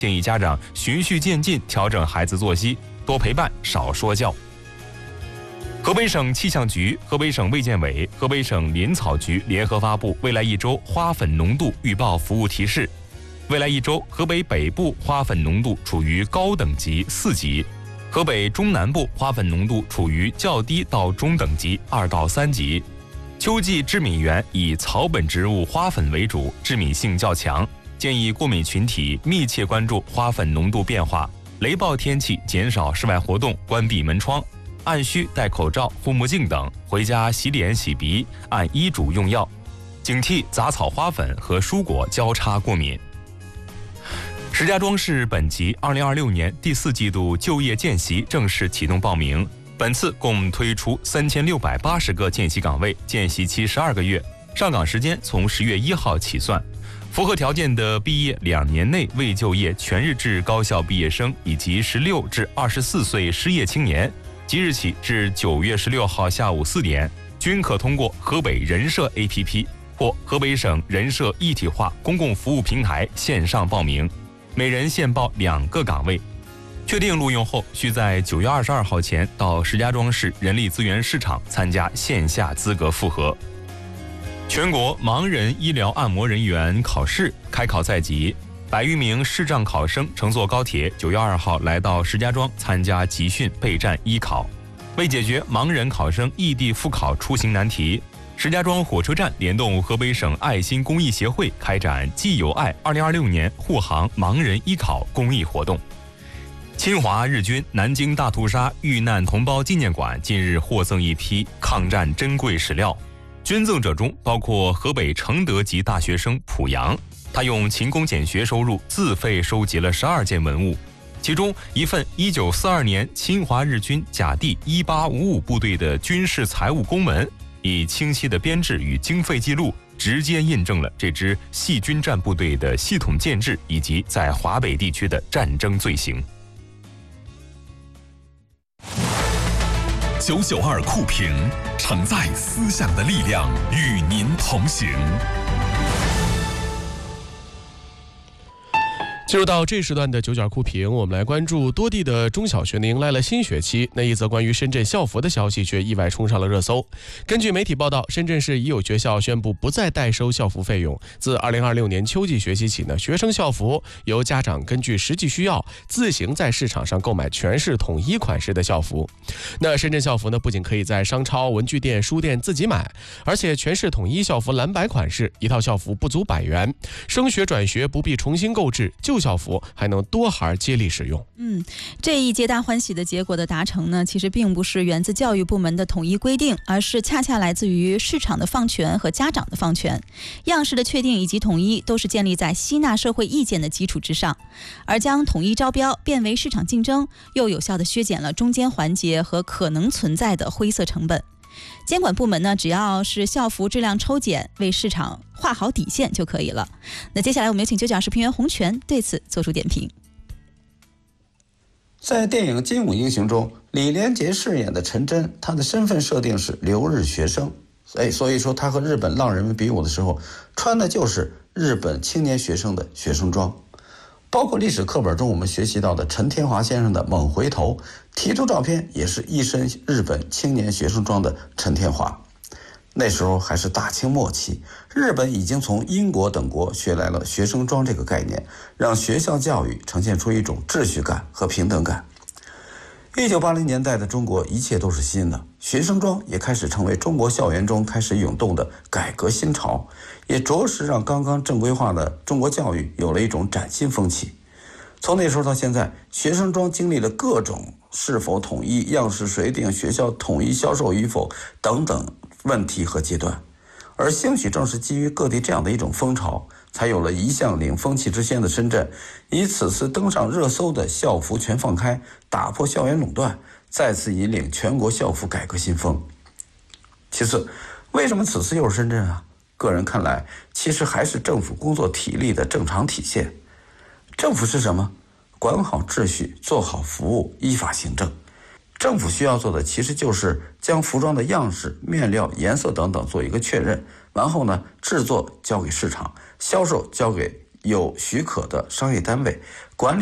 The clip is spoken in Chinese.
建议家长循序渐进调整孩子作息，多陪伴，少说教。河北省气象局、河北省卫健委、河北省林草局联合发布未来一周花粉浓度预报服务提示。未来一周，河北北部花粉浓度处于高等级4级，河北中南部花粉浓度处于较低到中等级2到3级。秋季致敏源以草本植物花粉为主，致敏性较强，建议过敏群体密切关注花粉浓度变化，雷暴天气减少室外活动，关闭门窗，按需戴口罩、护目镜等，回家洗脸洗鼻，按医嘱用药，警惕杂草花粉和蔬果交叉过敏。石家庄市本级2026年第4季度就业见习正式启动报名，本次共推出3680个见习岗位，见习期12个月，上岗时间从10月1号起算。符合条件的毕业2年内未就业全日制高校毕业生以及16至24岁失业青年，即日起至9月16号下午4点，均可通过河北人社 APP 或河北省人社一体化公共服务平台线上报名，每人限报2个岗位。确定录用后，需在9月22号前到石家庄市人力资源市场参加线下资格复核。全国盲人医疗按摩人员考试开考在即，100余名视障考生乘坐高铁9月2号来到石家庄参加集训备战医考。为解决盲人考生异地复考出行难题，石家庄火车站联动河北省爱心公益协会开展既有爱2026年护航盲人医考公益活动。侵华日军南京大屠杀遇难同胞纪念馆近日获赠一批抗战珍贵史料，捐赠者中包括河北承德籍大学生濮阳，他用勤工俭学收入自费收集了12件文物，其中一份1942年侵华日军甲第1855部队的军事财务公文，以清晰的编制与经费记录，直接印证了这支系军战部队的系统建制以及在华北地区的战争罪行。 992酷评，承载思想的力量，与您同行。 进入到这时段的992酷评，我们来关注多地的中小学迎来了新学期，那一则关于深圳校服的消息却意外冲上了热搜。根据媒体报道，深圳市已有学校宣布不再代收校服费用，自2026年秋季学期起呢，学生校服由家长根据实际需要自行在市场上购买全市统一款式的校服。那深圳校服呢，不仅可以在商超、文具店、书店自己买，而且全市统一校服蓝白款式，一套校服不足100元，升学转学不必重新购置，旧校服还能多孩接力使用。 这一皆大欢喜的结果的达成呢，其实并不是源自教育部门的统一规定，而是恰恰来自于市场的放权和家长的放权。样式的确定以及统一都是建立在吸纳社会意见的基础之上，而将统一招标变为市场竞争，又有效地削减了中间环节和可能存在的灰色成本。监管部门呢，只要是校服质量抽检，为市场画好底线就可以了。那接下来我们有请992视频员洪泉对此做出点评。 在电影《精武英雄》中，李连杰饰演的陈真，他的身份设定是留日学生，所以说他和日本浪人们比武的时候，穿的就是日本青年学生的学生装。包括历史课本中我们学习到的陈天华先生的《猛回头》，题中照片也是一身日本青年学生装的陈天华。那时候还是大清末期，日本已经从英国等国学来了学生装这个概念，让学校教育呈现出一种秩序感和平等感。1980年代的中国一切都是新的，学生装也开始成为中国校园中开始涌动的改革新潮，也着实让刚刚正规化的中国教育有了一种崭新风气。从那时候到现在，学生装经历了各种是否统一、样式谁定、学校统一销售与否等等问题和阶段，而兴许正是基于各地这样的一种风潮，才有了一向领风气之先的深圳，以此次登上热搜的校服全放开，打破校园垄断，再次引领全国校服改革新风。其次，为什么此次又是深圳啊？个人看来，其实还是政府工作体力的正常体现。政府是什么？管好秩序，做好服务，依法行政。政府需要做的其实就是将服装的样式、面料、颜色等等做一个确认，然后呢，制作交给市场，销售交给有许可的商业单位管理